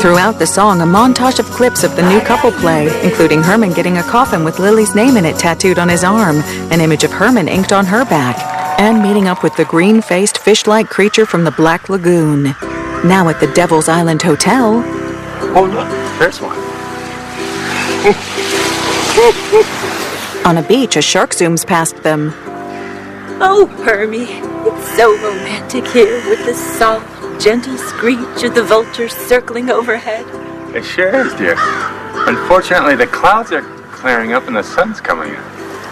Throughout the song, a montage of clips of the new couple play, including Herman getting a coffin with Lily's name in it tattooed on his arm, an image of Herman inked on her back, and meeting up with the green-faced fish-like creature from the Black Lagoon. Now at the Devil's Island Hotel... Oh, look, there's one. On a beach, a shark zooms past them. Oh, Hermie, it's so romantic here with the soft, gentle screech of the vultures circling overhead. It sure is, dear. Unfortunately, the clouds are clearing up and the sun's coming in.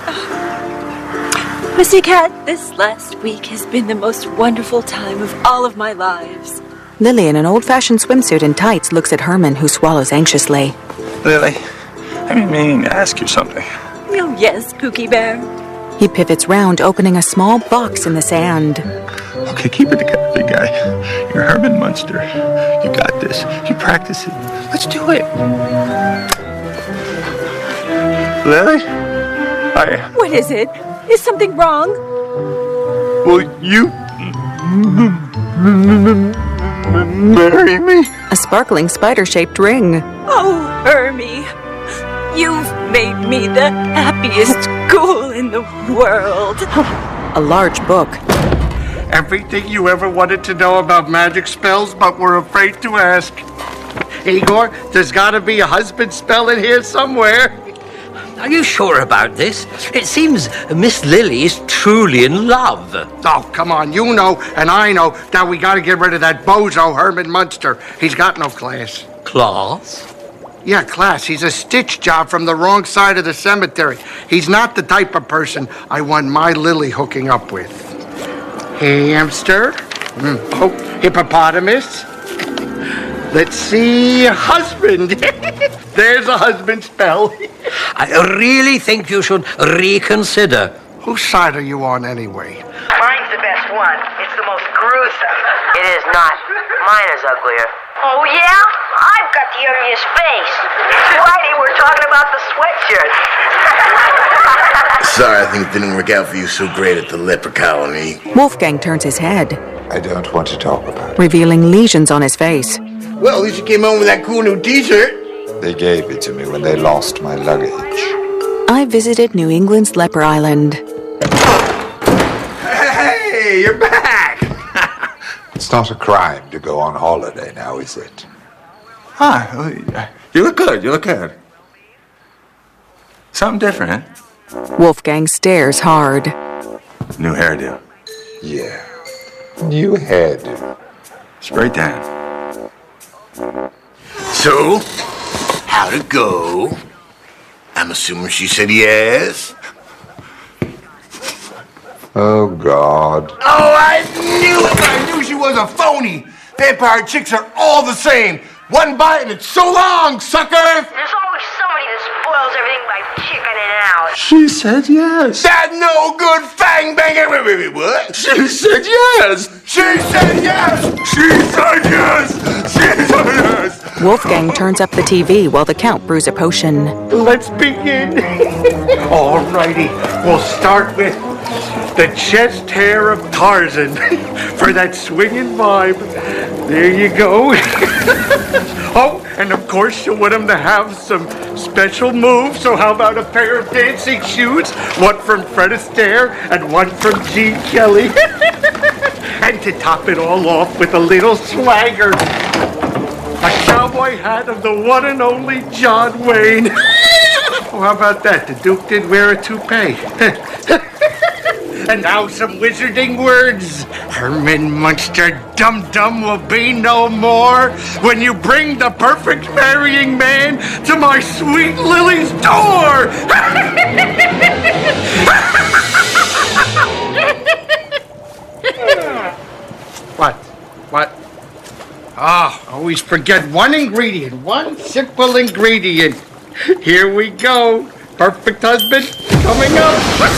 Pussycat, this last week has been the most wonderful time of all of my lives. Lily, in an old-fashioned swimsuit and tights, looks at Herman, who swallows anxiously. Lily, I've been meaning to ask you something. Oh, yes, Kooky Bear. He pivots round, opening a small box in the sand. Okay, keep it together, big guy. You're Herman Munster. You got this. You practice it. Let's do it. Lily? What is it? Is something wrong? Will you marry me? A sparkling spider-shaped ring. Oh, Hermie, you've made me the happiest ghoul in the world. A large book. Everything you ever wanted to know about magic spells, but were afraid to ask. Igor, there's got to be a husband spell in here somewhere. Are you sure about this? It seems Miss Lily is truly in love. Oh, come on, you know and I know that we got to get rid of that bozo Herman Munster. He's got no class. Class? Yeah, class. He's a stitch job from the wrong side of the cemetery. He's not the type of person I want my Lily hooking up with. Hamster. Oh, hippopotamus. Let's see, husband. There's a husband spell. I really think you should reconsider. Whose side are you on anyway? Mine's the best one. It's the most gruesome. It is not. Mine is uglier. Oh, yeah? I've got the ugliest face. Whitey, we're talking about the sweatshirt. Sorry, I think it didn't work out for you so great at the leper colony. Wolfgang turns his head, I don't want to talk about it. revealing lesions on his face. Well, at least you came home with that cool new t-shirt. They gave it to me when they lost my luggage. I visited New England's Leper Island. Hey, you're back. It's not a crime to go on holiday now, is it? Huh, you look good, you look good. Something different, huh? Wolfgang stares hard. New hairdo. Yeah. New hairdo. Spray tan. So, how'd it go? I'm assuming she said yes. Oh, God. Oh, I knew it! I knew she was a phony! Vampire chicks are all the same! One bite and it's so long, sucker! There's always somebody that spoils everything by chickening out. She said yes. That no good fang banger! Wait, what? She said yes. She said yes! She said yes. She said yes. Wolfgang turns up the TV while the Count brews a potion. Let's begin. Alrighty, we'll start with the chest hair of Tarzan for that swinging vibe. There you go. Oh, and of course you want him to have some special moves, so how about a pair of dancing shoes? One from Fred Astaire and one from Gene Kelly. And to top it all off with a little swagger, a cowboy hat of the one and only John Wayne. Oh, how about that? The Duke did wear a toupee. And now some wizarding words. Herman Munster Dum-Dum will be no more when you bring the perfect marrying man to my sweet Lily's door. What? Ah, always forget one ingredient, one simple ingredient. Here we go. Perfect husband coming up.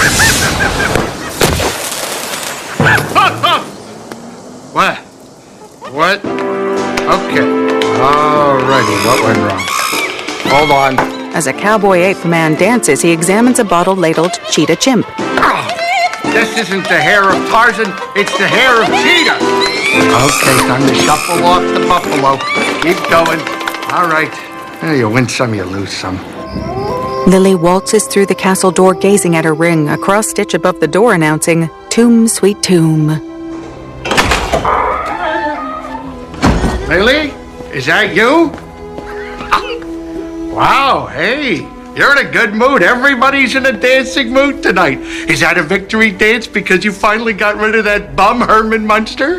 What? Okay. Alrighty, what went wrong? Hold on. As a cowboy ape man dances, he examines a bottle ladled Cheetah Chimp. This isn't the hair of Tarzan, it's the hair of Cheetah. Okay, time to shuffle off the buffalo. Keep going. All right. You win some, you lose some. Lily waltzes through the castle door, gazing at her ring, a cross-stitch above the door announcing, "Tomb, sweet tomb." Lily, is that you? Wow, hey, you're in a good mood. Everybody's in a dancing mood tonight. Is that a victory dance because you finally got rid of that bum Herman Munster?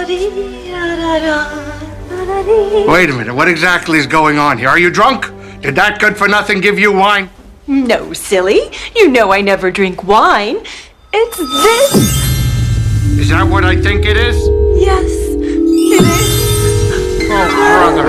Wait a minute, what exactly is going on here? Are you drunk? Did that good-for-nothing give you wine? No, silly. You know I never drink wine. It's this. Is that what I think it is? Yes, it is. Oh, brother.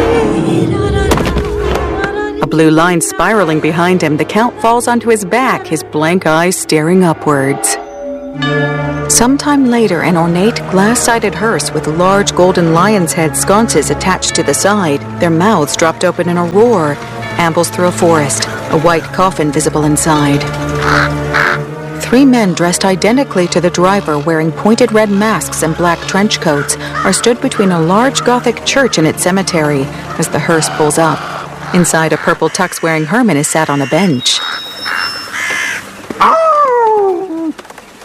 A blue line spiraling behind him, the Count falls onto his back, his blank eyes staring upwards. Sometime later, an ornate glass-sided hearse with large golden lion's head sconces attached to the side, their mouths dropped open in a roar, ambles through a forest, a white coffin visible inside. 3 men dressed identically to the driver, wearing pointed red masks and black trench coats, are stood between a large Gothic church and its cemetery as the hearse pulls up. Inside, a purple tux-wearing Herman is sat on a bench. Oh!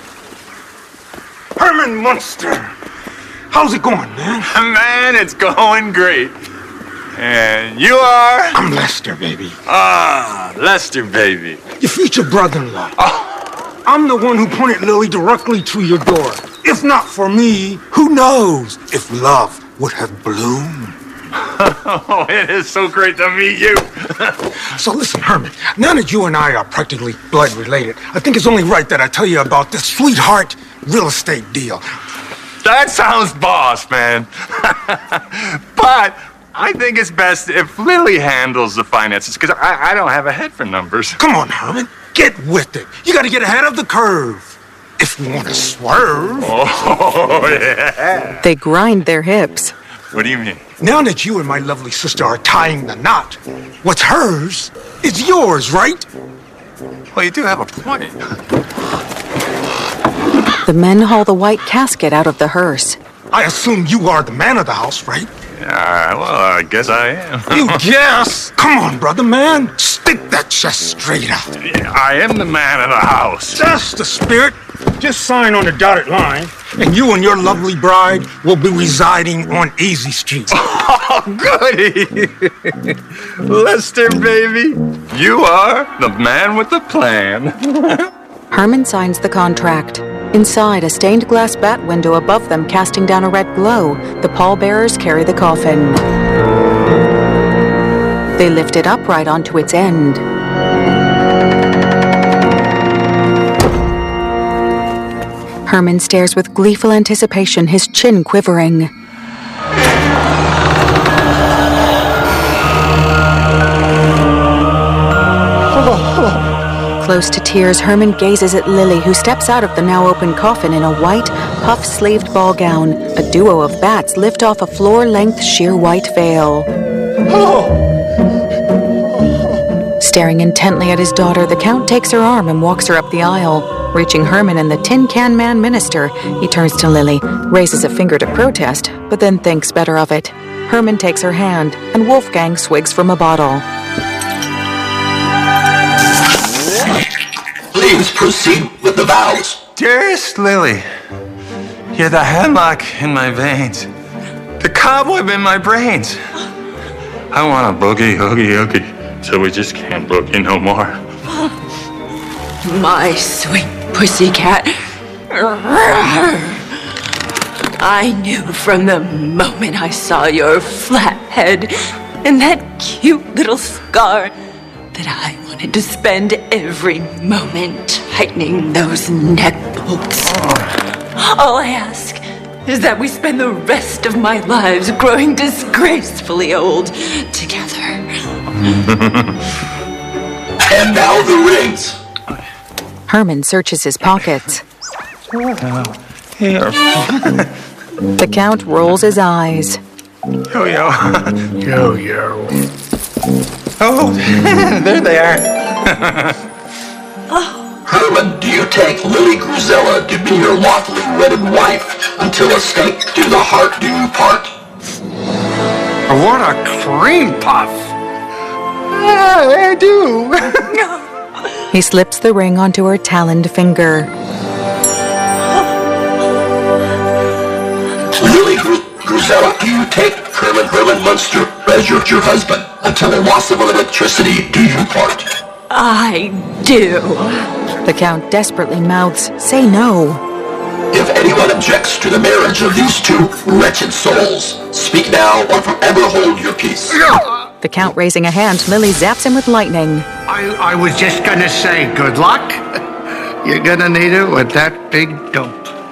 Herman Munster! How's it going, man? Man, it's going great. And you are? I'm Lester, baby. Ah, Lester, baby. Your future brother-in-law. Oh. I'm the one who pointed Lily directly to your door. If not for me, who knows if love would have bloomed. Oh, it is so great to meet you. So listen, Herman, now that you and I are practically blood related, I think it's only right that I tell you about this sweetheart real estate deal. That sounds boss, man. But I think it's best if Lily handles the finances, because I don't have a head for numbers. Come on, Herman, get with it. You got to get ahead of the curve. If you want to swerve. Oh, yeah. They grind their hips. What do you mean? Now that you and my lovely sister are tying the knot, what's hers is yours, right? Well, you do have a point. The men haul the white casket out of the hearse. I assume you are the man of the house, right? Well, I guess I am. You guess? Come on, brother man. Stick that chest straight out. I am the man of the house. That's the spirit. Just sign on the dotted line, and you and your lovely bride will be residing on Easy Street. Oh, goody! Lester, baby, you are the man with the plan. Herman signs the contract. Inside, a stained glass bat window above them casting down a red glow, the pallbearers carry the coffin. They lift it upright onto its end. Herman stares with gleeful anticipation, his chin quivering. Close to tears, Herman gazes at Lily, who steps out of the now open coffin in a white, puff-sleeved ball gown. A duo of bats lift off a floor-length, sheer white veil. Staring intently at his daughter, the Count takes her arm and walks her up the aisle. Reaching Herman and the Tin Can Man minister, he turns to Lily, raises a finger to protest, but then thinks better of it. Herman takes her hand, and Wolfgang swigs from a bottle. Please proceed with the vows. Dearest Lily, you're the hemlock in my veins, the cobweb in my brains. I want a boogie, oogie, oogie, so we just can't boogie no more. My sweet pussycat. I knew from the moment I saw your flat head and that cute little scar that I wanted to spend every moment tightening those neck bolts. All I ask is that we spend the rest of my lives growing disgracefully old together. And now the rings. Herman searches his pockets. Here. The Count rolls his eyes. Yo-yo. Yo-yo. Oh, there they are. Herman, do you take Lily Gruzella to be your lawfully wedded wife until a stake through the heart do you part? What a cream puff! Yeah, I do. He slips the ring onto her taloned finger. Lily Gruzella, do you take Herman Munster as your husband until the loss of electricity do you part? I do. The Count desperately mouths, "Say no." If anyone objects to the marriage of these two wretched souls, speak now or forever hold your peace. The Count raising a hand, Lily zaps him with lightning. I was just gonna say, good luck. You're gonna need it with that big dope.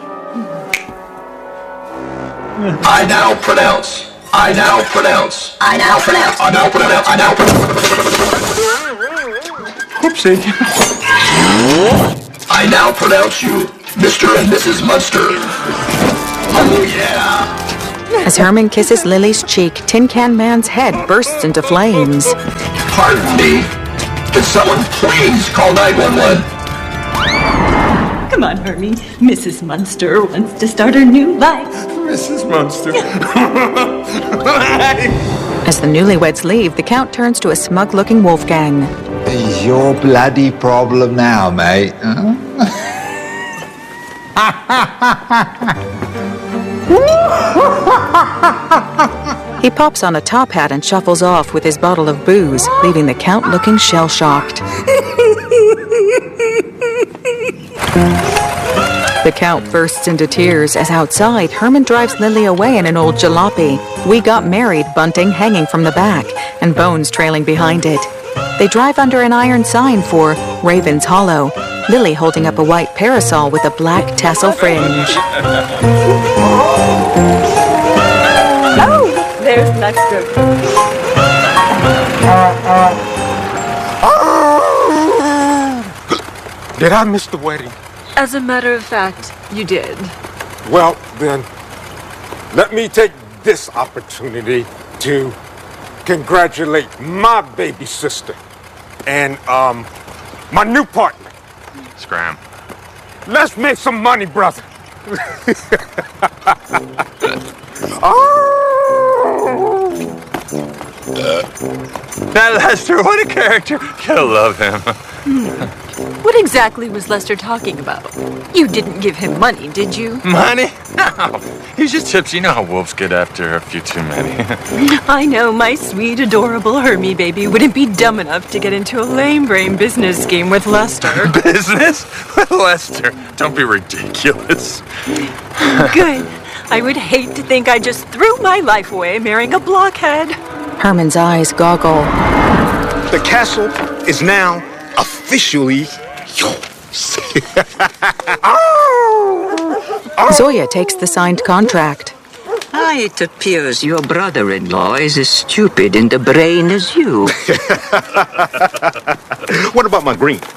I now pronounce. I now pronounce. I now pronounce. I now pronounce. I now pronounce. Whoopsie. I now pronounce you Mr. and Mrs. Munster. Oh, yeah. As Herman kisses Lily's cheek, Tin Can Man's head bursts into flames. Pardon me. Can someone please call 911? Come on, Hermie. Mrs. Munster wants to start her new life. Mrs. Munster. As the newlyweds leave, the Count turns to a smug-looking Wolfgang. It's your bloody problem now, mate. Huh? He pops on a top hat and shuffles off with his bottle of booze, leaving the Count looking shell-shocked. The Count bursts into tears as outside, Herman drives Lily away in an old jalopy. "We Got Married" bunting hanging from the back, and Bones trailing behind it. They drive under an iron sign for Raven's Hollow, Lily holding up a white parasol with a black tassel fringe. Oh, there's Lester. Did I miss the wedding? As a matter of fact, you did. Well, then, let me take this opportunity to congratulate my baby sister and my new partner. Scram. Let's make some money, brother. That Lester, what a character. You'll love him. What exactly was Lester talking about? You didn't give him money, did you? Money? No. He's just tips. You know how wolves get after a few too many. I know my sweet, adorable Hermie baby wouldn't be dumb enough to get into a lame-brain business scheme with Lester. Business? With Lester? Don't be ridiculous. Good. I would hate to think I just threw my life away marrying a blockhead. Herman's eyes goggle. The castle is now officially yours. Zoya takes the signed contract. It appears your brother-in-law is as stupid in the brain as you. What about my green?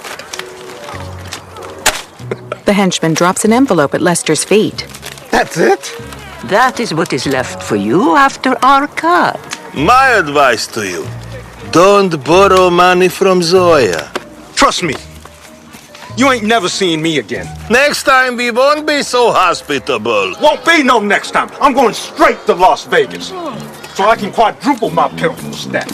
The henchman drops an envelope at Lester's feet. That's it? That is what is left for you after our cut. My advice to you, don't borrow money from Zoya. Trust me, you ain't never seen me again. Next time we won't be so hospitable. Won't be no next time. I'm going straight to Las Vegas so I can quadruple my pitiful stack.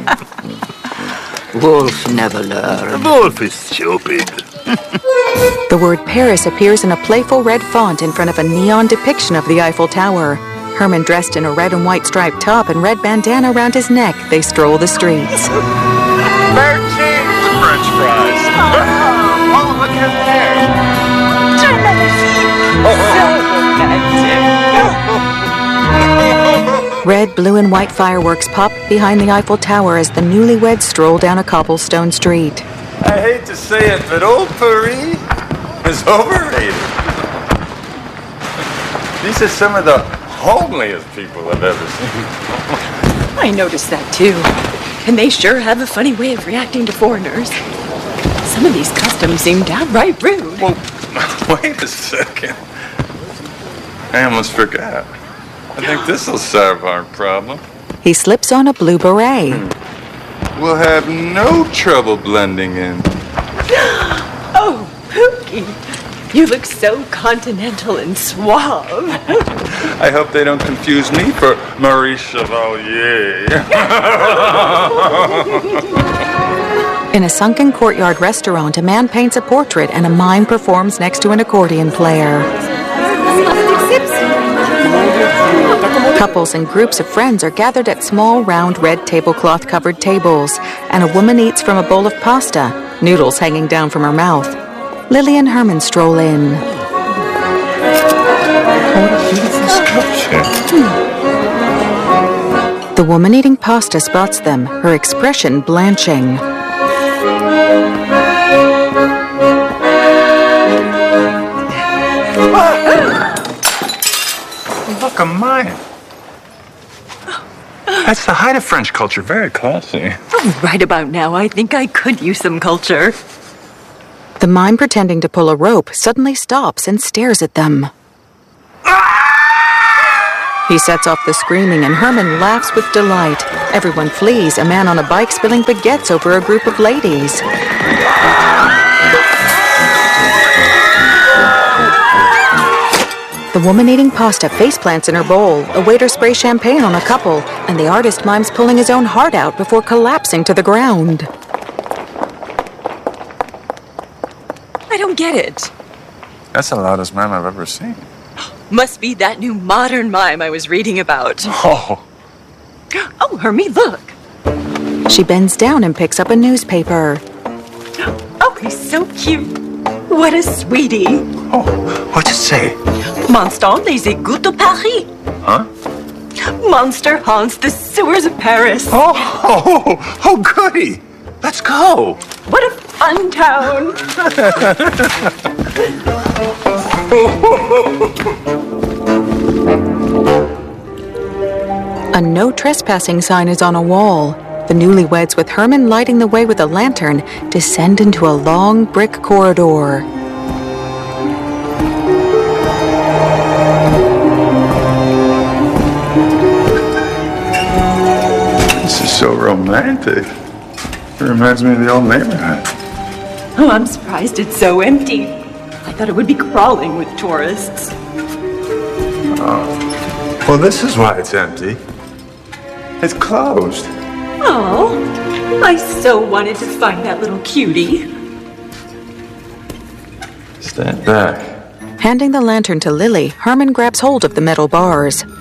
Wolf never learned. Wolf is stupid. The word Paris appears in a playful red font in front of a neon depiction of the Eiffel Tower. Herman, dressed in a red and white striped top and red bandana around his neck, they stroll the streets. French fries. Oh, look at there. Red, blue, and white fireworks pop behind the Eiffel Tower as the newlyweds stroll down a cobblestone street. I hate to say it, but old Paris is overrated. These are some of the homeliest people I've ever seen. I noticed that too. And they sure have a funny way of reacting to foreigners. Some of these customs seem downright rude. Well, wait a second. I almost forgot. I think this'll solve our problem. He slips on a blue beret. We'll have no trouble blending in. Oh, Pookie. You look so continental and suave. I hope they don't confuse me for Marie Chevalier. In a sunken courtyard restaurant, a man paints a portrait and a mime performs next to an accordion player. Couples and groups of friends are gathered at small, round, red tablecloth-covered tables, and a woman eats from a bowl of pasta, noodles hanging down from her mouth. Lily and Herman stroll in. The woman eating pasta spots them, her expression blanching. Look, a mime. That's the height of French culture. Very classy. Oh, right about now, I think I could use some culture. The mime pretending to pull a rope suddenly stops and stares at them. He sets off the screaming and Herman laughs with delight. Everyone flees, a man on a bike spilling baguettes over a group of ladies. The woman eating pasta faceplants in her bowl, a waiter sprays champagne on a couple, and the artist mimes pulling his own heart out before collapsing to the ground. I don't get it. That's the loudest mime I've ever seen. Must be that new modern mime I was reading about. Oh. Oh, Hermie, look. She bends down and picks up a newspaper. Oh, he's so cute. What a sweetie. Oh, what's it say? Monstre les égouts de Paris. Huh? Monster haunts the sewers of Paris. Oh, goody. Let's go. What a fun town. A no trespassing sign is on a wall. The newlyweds, with Herman lighting the way with a lantern, descend into a long brick corridor. This is so romantic. It reminds me of the old neighborhood. Oh, I'm surprised it's so empty. I thought it would be crawling with tourists. Oh. Well, this is why it's empty. It's closed. Oh, I so wanted to find that little cutie. Stand back. Handing the lantern to Lily, Herman grabs hold of the metal bars.